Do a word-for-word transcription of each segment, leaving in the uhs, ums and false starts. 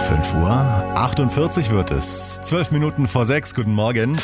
fünf Uhr achtundvierzig wird es. Zwölf Minuten vor sechs. Guten Morgen.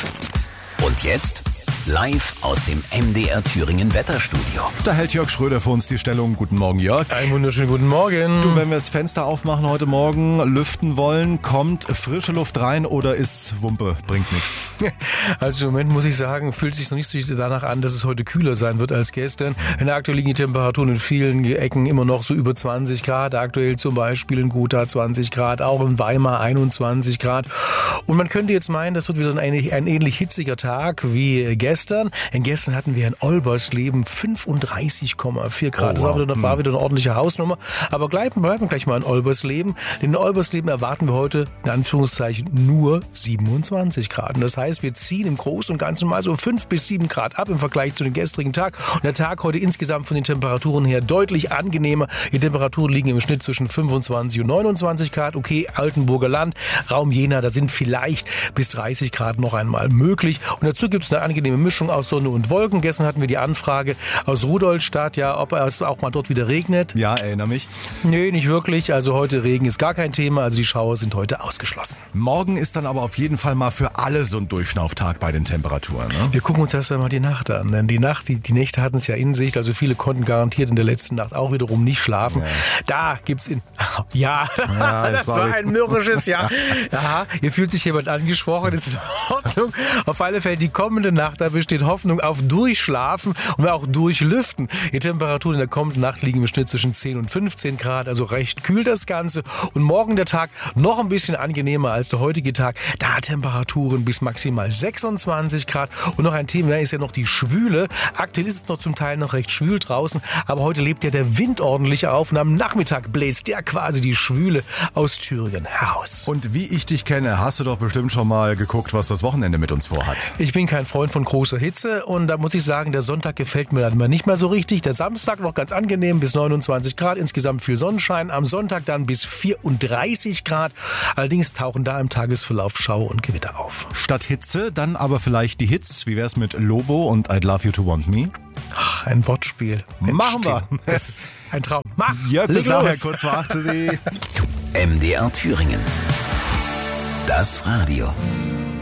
Und jetzt live aus dem M D R Thüringen Wetterstudio. Da hält Jörg Schröder für uns die Stellung. Guten Morgen, Jörg. Einen wunderschönen guten Morgen. Du, wenn wir das Fenster aufmachen heute Morgen, lüften wollen, kommt frische Luft rein oder ist Wumpe, bringt nichts? Also im Moment muss ich sagen, fühlt es sich noch nicht so danach an, dass es heute kühler sein wird als gestern. In der aktuell liegen die Temperaturen in vielen Ecken immer noch so über zwanzig Grad. Aktuell zum Beispiel in Gotha zwanzig Grad, auch in Weimar einundzwanzig Grad. Und man könnte jetzt meinen, das wird wieder ein, ein ähnlich hitziger Tag wie gestern. Gestern. Denn gestern hatten wir in Olbersleben fünfunddreißig Komma vier Grad. Oh, wow. Das war wieder, war wieder eine ordentliche Hausnummer. Aber bleiben, bleiben wir gleich mal in Olbersleben. Denn in Olbersleben erwarten wir heute in Anführungszeichen nur siebenundzwanzig Grad. Und das heißt, wir ziehen im Großen und Ganzen mal so fünf bis sieben Grad ab im Vergleich zu dem gestrigen Tag. Und der Tag heute insgesamt von den Temperaturen her deutlich angenehmer. Die Temperaturen liegen im Schnitt zwischen fünfundzwanzig und neunundzwanzig Grad. Okay, Altenburger Land, Raum Jena, da sind vielleicht bis dreißig Grad noch einmal möglich. Und dazu gibt es eine angenehme Mischung aus Sonne und Wolken. Gestern hatten wir die Anfrage aus Rudolstadt, ja, ob es auch mal dort wieder regnet. Ja, erinnere mich. Nee, nicht wirklich. Also heute Regen ist gar kein Thema. Also die Schauer sind heute ausgeschlossen. Morgen ist dann aber auf jeden Fall mal für alle so ein Durchschnauftag bei den Temperaturen. Ne? Wir gucken uns erst einmal die Nacht an. Denn die Nacht, die, die Nächte hatten es ja in sich. Also viele konnten garantiert in der letzten Nacht auch wiederum nicht schlafen. Ja. Da gibt's in... Ja, ja das sorry. war ein mürrisches Ja. Ja, hier fühlt sich jemand angesprochen. Ist in Ordnung. Auf alle Fälle die kommende Nacht, da besteht Hoffnung auf Durchschlafen und auch Durchlüften. Die Temperaturen in der kommenden Nacht liegen im Schnitt zwischen zehn und fünfzehn Grad, also recht kühl das Ganze. Und morgen der Tag noch ein bisschen angenehmer als der heutige Tag. Da Temperaturen bis maximal sechsundzwanzig Grad. Und noch ein Thema, da ist ja noch die Schwüle. Aktuell ist es noch zum Teil noch recht schwül draußen, aber heute lebt ja der Wind ordentlich auf und am Nachmittag bläst der quasi die Schwüle aus Thüringen heraus. Und wie ich dich kenne, hast du doch bestimmt schon mal geguckt, was das Wochenende mit uns vorhat. Ich bin kein Freund von großer Hitze und da muss ich sagen, der Sonntag gefällt mir dann mal nicht mehr so richtig. Der Samstag noch ganz angenehm bis neunundzwanzig Grad, insgesamt viel Sonnenschein. Am Sonntag dann bis vierunddreißig Grad. Allerdings tauchen da im Tagesverlauf Schauer und Gewitter auf. Statt Hitze dann aber vielleicht die Hits. Wie wär's mit Lobo und I'd Love You to Want Me? Ach, ein Wortspiel. Machen wir. Das ist ein Traum. Mach! Ja, bis nachher, kurz vor acht. Tschüssi. M D R Thüringen. Das Radio.